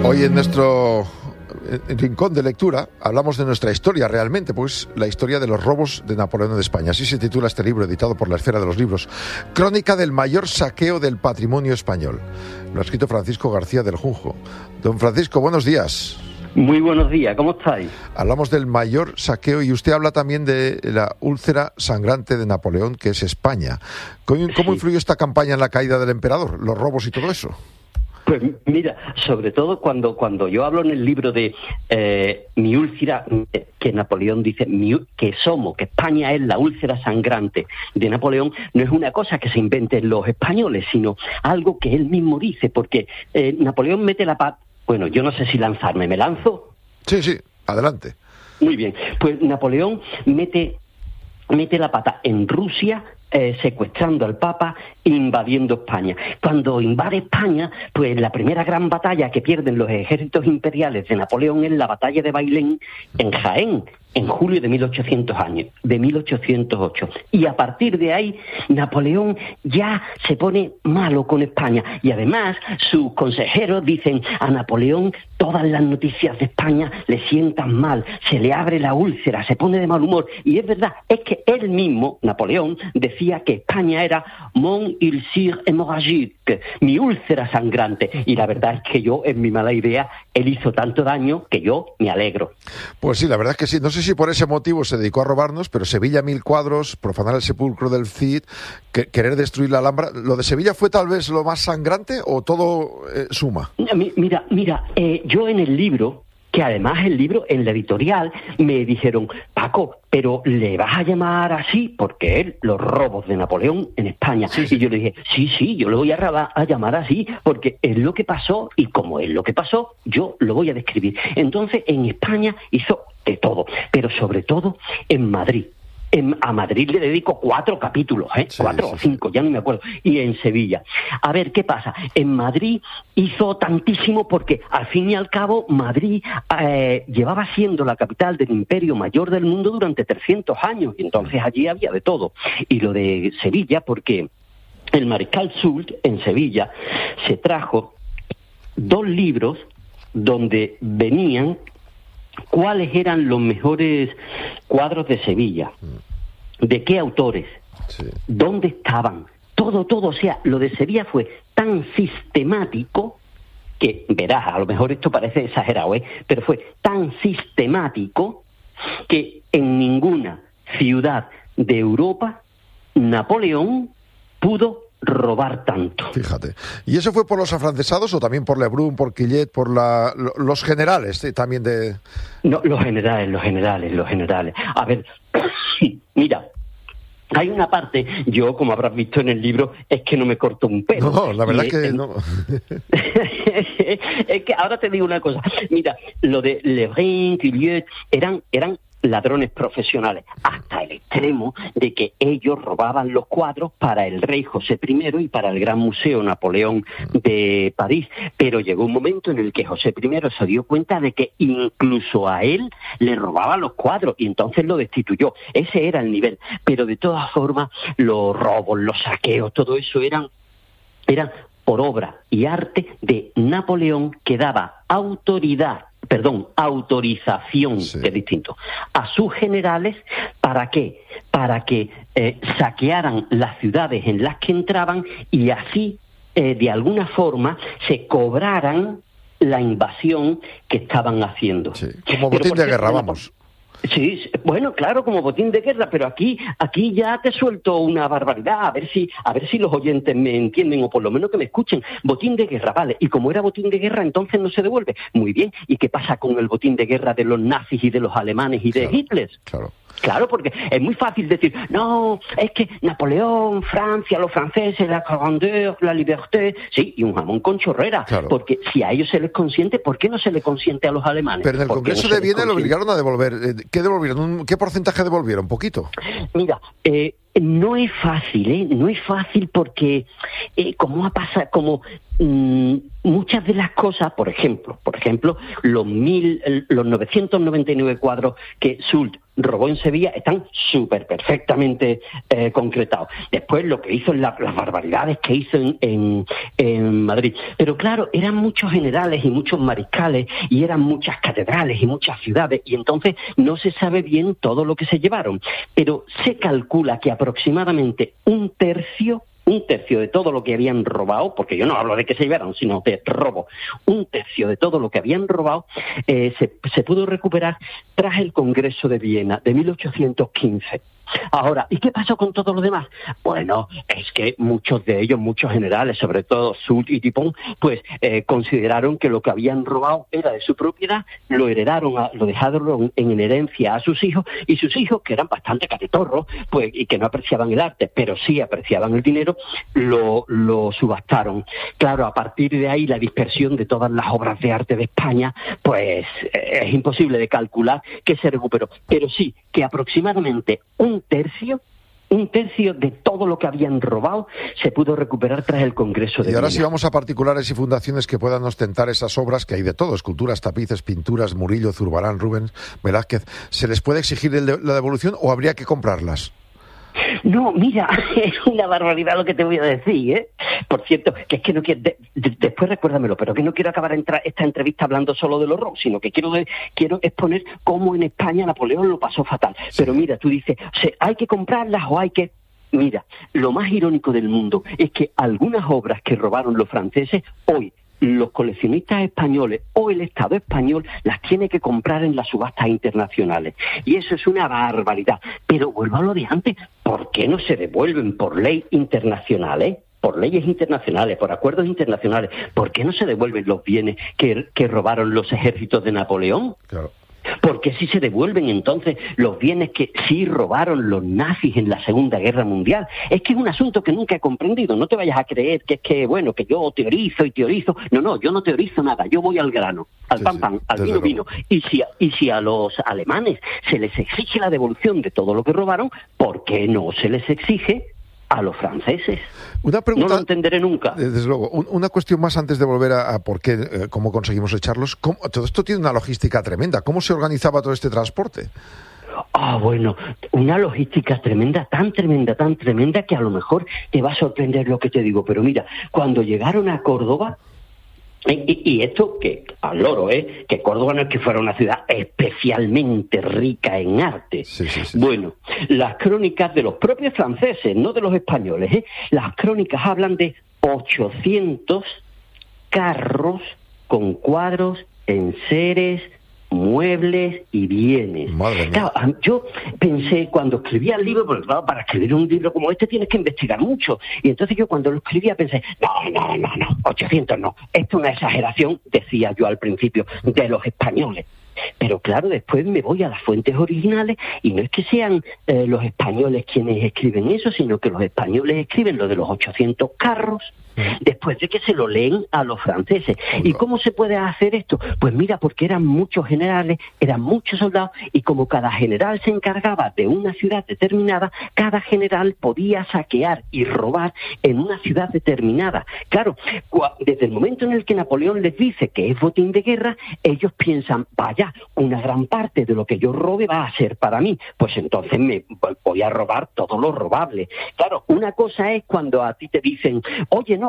Hoy en nuestro rincón de lectura hablamos de nuestra historia realmente, pues la historia de los robos de Napoleón de España. Así se titula este libro, editado por la Esfera de los Libros. Crónica del mayor saqueo del patrimonio español. Lo ha escrito Francisco García del Junco. Don Francisco, buenos días. Muy buenos días, ¿cómo estáis? Hablamos del mayor saqueo y usted habla también de la úlcera sangrante de Napoleón, que es España. ¿Cómo influyó esta campaña en la caída del emperador, los robos y todo eso? Pues mira, sobre todo cuando yo hablo en el libro de mi úlcera, que Napoleón dice que España es la úlcera sangrante de Napoleón, no es una cosa que se inventen los españoles, sino algo que él mismo dice, porque Napoleón mete la pata. Bueno, yo no sé si lanzarme, ¿me lanzo? Sí, adelante. Muy bien, pues Napoleón mete la pata en Rusia, secuestrando al Papa, invadiendo España. Cuando invade España, pues la primera gran batalla que pierden los ejércitos imperiales de Napoleón es la batalla de Bailén en Jaén, en julio de 1808. Y a partir de ahí, Napoleón ya se pone malo con España. Y además, sus consejeros dicen a Napoleón, todas las noticias de España le sientan mal, se le abre la úlcera, se pone de mal humor. Y es verdad, es que él mismo, Napoleón, decía que España era mon ulcère hémorragique, mi úlcera sangrante. Y la verdad es que yo, en mi mala idea, él hizo tanto daño que yo me alegro. Pues sí, la verdad es que sí. No sé si por ese motivo se dedicó a robarnos, pero Sevilla 1000 cuadros, profanar el sepulcro del Cid, querer destruir la Alhambra. ¿Lo de Sevilla fue tal vez lo más sangrante o todo suma? Mira, yo en el libro, que además el libro, en la editorial, me dijeron, Paco, pero ¿le vas a llamar así? Porque los robos de Napoleón en España. Sí. Y yo le dije, sí, yo lo voy a llamar así, porque es lo que pasó, y como es lo que pasó, yo lo voy a describir. Entonces, en España hizo de todo, pero sobre todo en Madrid. A Madrid le dedico 4 capítulos, 4 o 5, ya no me acuerdo, y en Sevilla. A ver, ¿qué pasa? En Madrid hizo tantísimo porque, al fin y al cabo, Madrid llevaba siendo la capital del imperio mayor del mundo durante 300 años, y entonces allí había de todo. Y lo de Sevilla, porque el mariscal Soult, en Sevilla, se trajo 2 libros donde venían cuáles eran los mejores cuadros de Sevilla, de qué autores, dónde estaban, todo, o sea, lo de Sevilla fue tan sistemático que, verás, a lo mejor esto parece exagerado, pero fue tan sistemático que en ninguna ciudad de Europa Napoleón pudo robar tanto. Fíjate. ¿Y eso fue por los afrancesados o también por Lebrun, por Quillet, por los generales también de...? No, los generales. A ver, mí hay una parte, yo como habrás visto en el libro, es que no me corto un pelo. No, la verdad es que no. Es que ahora te digo una cosa. Mira, lo de Lebrun, Quillet, eran ladrones profesionales, hasta el extremo de que ellos robaban los cuadros para el rey José I y para el Gran Museo Napoleón de París. Pero llegó un momento en el que José I se dio cuenta de que incluso a él le robaban los cuadros y entonces lo destituyó. Ese era el nivel. Pero de todas formas, los robos, los saqueos, todo eso eran por obra y arte de Napoleón, que daba autorización, que es distinto, a sus generales. ¿Para qué? Para que saquearan las ciudades en las que entraban y así, de alguna forma, se cobraran la invasión que estaban haciendo. Sí, como botín de guerra, vamos. Sí, bueno, claro, como botín de guerra, pero aquí ya te suelto una barbaridad, a ver si los oyentes me entienden, o por lo menos que me escuchen. Botín de guerra, vale, y como era botín de guerra, entonces no se devuelve. Muy bien, ¿y qué pasa con el botín de guerra de los nazis y de los alemanes y de Hitler? Claro, porque es muy fácil decir, no, es que Napoleón, Francia, los franceses, la grandeur, la liberté, sí, y un jamón con chorrera, porque si a ellos se les consiente, ¿por qué no se les consiente a los alemanes? Pero en el Congreso de Viena lo obligaron a devolver. ¿Qué devolvieron? ¿Qué porcentaje devolvieron? ¿Poquito? Mira, no es fácil porque muchas de las cosas, por ejemplo, los 999 cuadros que Soult robó en Sevilla están súper perfectamente concretados. Después lo que hizo, las barbaridades que hizo en Madrid. Pero claro, eran muchos generales y muchos mariscales y eran muchas catedrales y muchas ciudades, y entonces no se sabe bien todo lo que se llevaron. Pero se calcula que aproximadamente un tercio de todo lo que habían robado, porque yo no hablo de que se llevaron, sino de robo, un tercio de todo lo que habían robado se pudo recuperar tras el Congreso de Viena de 1815. Ahora, ¿y qué pasó con todo lo demás? Bueno, es que muchos de ellos, muchos generales, sobre todo Soult y Dupont, pues consideraron que lo que habían robado era de su propiedad, lo heredaron, lo dejaron en herencia a sus hijos, y sus hijos, que eran bastante catetorros, pues, y que no apreciaban el arte, pero sí apreciaban el dinero, lo subastaron. Claro, a partir de ahí la dispersión de todas las obras de arte de España, pues es imposible de calcular que se recuperó. Pero sí, que aproximadamente un tercio de todo lo que habían robado se pudo recuperar tras el Congreso de Viena. Y ahora sí vamos a particulares y fundaciones que puedan ostentar esas obras, que hay de todo, esculturas, tapices, pinturas, Murillo, Zurbarán, Rubens, Velázquez. ¿Se les puede exigir la devolución o habría que comprarlas? No, mira, es una barbaridad lo que te voy a decir, ¿eh? Por cierto, que es que no quiero, después recuérdamelo, pero que no quiero acabar esta entrevista hablando solo de los robos, sino que quiero exponer cómo en España Napoleón lo pasó fatal. Sí. Pero mira, tú dices, o sea, ¿hay que comprarlas o hay que...? Mira, lo más irónico del mundo es que algunas obras que robaron los franceses, hoy los coleccionistas españoles o el Estado español las tiene que comprar en las subastas internacionales. Y eso es una barbaridad. Pero vuelvo a lo de antes, ¿por qué no se devuelven por ley internacional, por leyes internacionales, por acuerdos internacionales? ¿Por qué no se devuelven los bienes que robaron los ejércitos de Napoleón? Claro. Porque si se devuelven entonces los bienes que sí robaron los nazis en la Segunda Guerra Mundial. Es que es un asunto que nunca he comprendido. No te vayas a creer que es que, bueno, que yo teorizo. No, yo no teorizo nada. Yo voy al grano, al pan, al vino. Y si a los alemanes se les exige la devolución de todo lo que robaron, ¿por qué no se les exige a los franceses? Una pregunta, no lo entenderé nunca. Desde luego. Una cuestión más antes de volver a por qué, cómo conseguimos echarlos. Todo esto tiene una logística tremenda. ¿Cómo se organizaba todo este transporte? Bueno, una logística tremenda, tan tremenda que a lo mejor te va a sorprender lo que te digo. Pero mira, cuando llegaron a Córdoba, y esto que al loro, que Córdoba no es que fuera una ciudad especialmente rica en arte. Sí. Bueno, las crónicas de los propios franceses, no de los españoles, las crónicas hablan de 800 carros con cuadros, enseres, muebles y bienes. Claro, yo pensé cuando escribía el libro, porque claro, para escribir un libro como este tienes que investigar mucho, y entonces yo cuando lo escribía pensé, no, 800 no, esto es una exageración, decía yo al principio, de los españoles. Pero claro, después me voy a las fuentes originales y no es que sean los españoles quienes escriben eso, sino que los españoles escriben lo de los 800 carros después de que se lo leen a los franceses. ¿Y cómo se puede hacer esto? Pues mira, porque eran muchos generales, eran muchos soldados, y como cada general se encargaba de una ciudad determinada, cada general podía saquear y robar en una ciudad determinada. Claro, desde el momento en el que Napoleón les dice que es botín de guerra, ellos piensan, vaya, una gran parte de lo que yo robe va a ser para mí, pues entonces me voy a robar todo lo robable. Claro, una cosa es cuando a ti te dicen, oye, no,